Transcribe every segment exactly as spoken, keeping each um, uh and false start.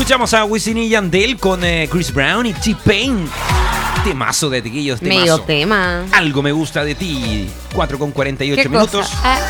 Escuchamos a Wisin y Yandel con eh, Chris Brown y T-Pain. Temazo de tiquillos, temazo. Medio tema. Algo me gusta de ti. cuatro con cuarenta y ocho ¿Qué minutos. cosa? Ah.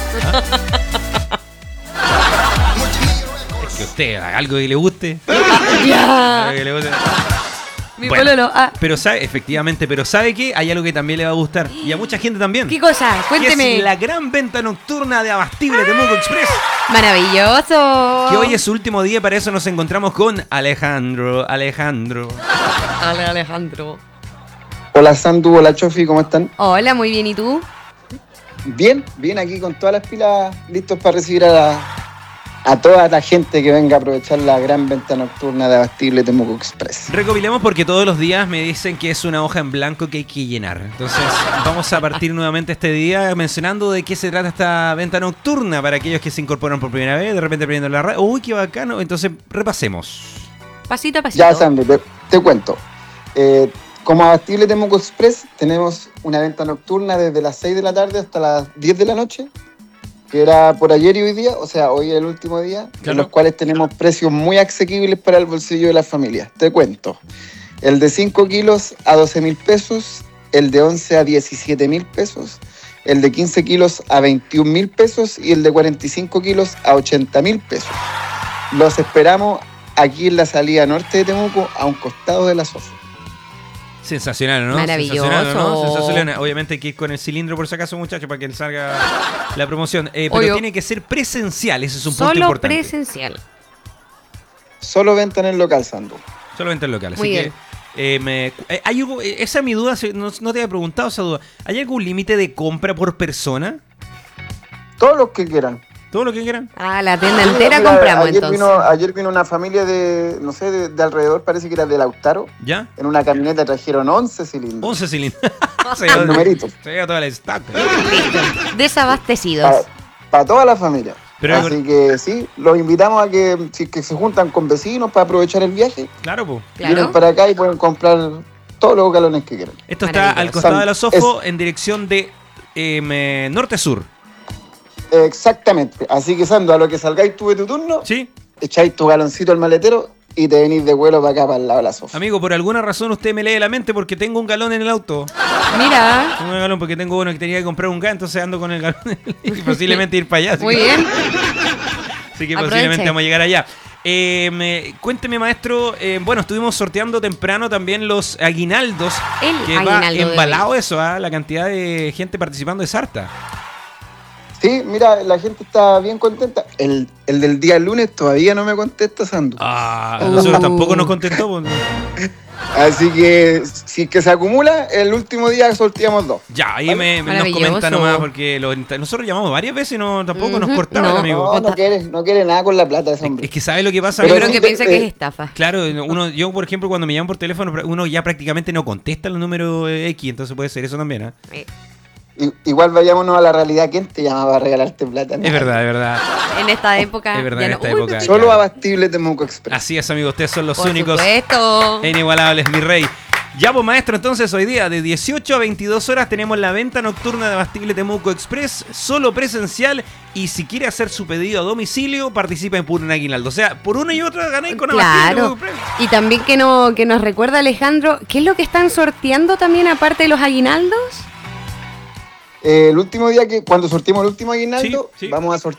Es que a usted, algo que le guste. Ya. Algo que le guste. Mi Bueno, pololo. Ah. Pero sabe, efectivamente, pero ¿sabe qué? Hay algo que también le va a gustar. Y a mucha gente también. ¿Qué cosa? Que Cuénteme. es la gran venta nocturna de Abastible Temuco Express. Maravilloso. Que hoy es su último día, para eso nos encontramos con Alejandro. Alejandro. Ale Alejandro. Hola Sandu, hola Chofi, ¿cómo están? Hola, muy bien. ¿Y tú? Bien, bien aquí con todas las pilas listos para recibir a, la, a toda la gente que venga a aprovechar la gran venta nocturna de Abastible Temuco Express. Recopilemos porque todos los días me dicen que es una hoja en blanco que hay que llenar. Entonces vamos a partir nuevamente este día mencionando de qué se trata esta venta nocturna para aquellos que se incorporan por primera vez, de repente aprendiendo la radio. Uy, qué bacano. Entonces repasemos. Pasito a pasito. Ya Sandu, te, te cuento. Eh, como Abastible Temuco Express tenemos una venta nocturna desde las seis de la tarde hasta las diez de la noche, que era por ayer y hoy día, o sea, hoy es el último día, Claro. en los cuales tenemos precios muy asequibles para el bolsillo de las familias. Te cuento. El de cinco kilos a doce mil pesos, el de once a diecisiete mil pesos, el de quince kilos a veintiún mil pesos y el de cuarenta y cinco kilos a ochenta mil pesos. Los esperamos aquí en la salida norte de Temuco, a un costado de la Sofa. Sensacional, ¿no? Maravilloso. Sensacional, ¿no? Sensacional. Obviamente hay que ir con el cilindro por si acaso, muchachos, para que salga la promoción. Eh, pero Obvio. tiene que ser presencial, ese es un punto Solo importante. presencial. Solo venta en el local, Sandu. Solamente el local. Así Muy que bien. eh, me, eh, hay algo- eh, esa es mi duda, si- no, no te había preguntado esa duda. ¿Hay algún límite de compra por persona? Todos los que quieran. ¿Todo lo que quieran? Ah, la tienda entera Mira, compramos ayer entonces. Vino, ayer vino una familia de, no sé, de, de alrededor, parece que era de Lautaro. ¿Ya? En una camioneta trajeron once cilindros. once cilindros. Se El numerito. Se lleva toda la stock. Desabastecidos. Para toda la familia. Pero- Así que sí, los invitamos a que, si que se juntan con vecinos para aprovechar el viaje, Claro, pues. vienen Claro. para acá y pueden comprar todos los galones que quieran. Esto está al Maravilloso. costado de la Sofo, Es- en dirección de em, eh, norte-sur. Exactamente. Así que, Sando, a lo que salgáis tú de tu turno, ¿Sí? echáis tu galoncito al maletero y te venís de vuelo para acá, para el lado de la Sofa. Amigo, por alguna razón usted me lee la mente porque tengo un galón en el auto. Mira. Tengo un galón porque tengo uno que tenía que comprar un gas, entonces ando con el galón y posiblemente ir para allá. Así Muy que- bien. Así que Aproveche. posiblemente vamos a llegar allá. Eh, me- cuénteme, maestro. eh, bueno, estuvimos sorteando temprano también los aguinaldos. El que va aguinaldo de embalado hoy. eso, ¿ah? La cantidad de gente participando de Sarta. Sí, mira, la gente está bien contenta. El, el del día lunes todavía no me contesta, Sandu. Ah, Uh. nosotros tampoco nos contestó. Pues. Así que si es que se acumula, el último día sorteamos dos. Ya, ahí me, me nos Maravilloso. comenta nomás porque lo- nosotros llamamos varias veces y no, tampoco nos Ujú, cortaban, no. amigo. No, no quiere, no quiere nada con la plata ese hombre. Es que sabe lo que pasa, Yo Pero amigo? creo sí, que piensa eh, que es estafa. Claro, uno, yo por ejemplo cuando me llaman por teléfono, uno ya prácticamente no contesta el número X, entonces puede ser eso también, ¿ah? Eh, I- Igual vayámonos a la realidad. ¿Quién te llama para regalarte plata? Es verdad, es verdad. En esta época. Es verdad, ya en no- esta Uy, época. Pepito. Solo Abastible Temuco Express. Así es, amigo, ustedes son los Por únicos supuesto. e inigualables, mi rey. Ya, pues, maestro, entonces hoy día de dieciocho a veintidós horas tenemos la venta nocturna de Abastible Temuco Express, solo presencial, y si quiere hacer su pedido a domicilio, participa en Puro Aguinaldo. O sea, por una y otra ganáis con Abastible Claro. Temuco Express. Y también que, no, que nos recuerda Alejandro, ¿qué es lo que están sorteando también aparte de los aguinaldos? Eh, el último día que, cuando sortimos el último aguinaldo, Sí, sí. vamos a sortear